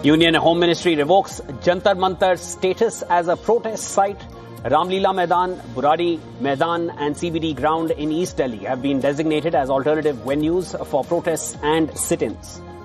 Union Home Ministry revokes Jantar Mantar's status as a protest site. Ramleela Maidan, Burari Maidan and CBD ground in East Delhi have been designated as alternative venues for protests and sit-ins.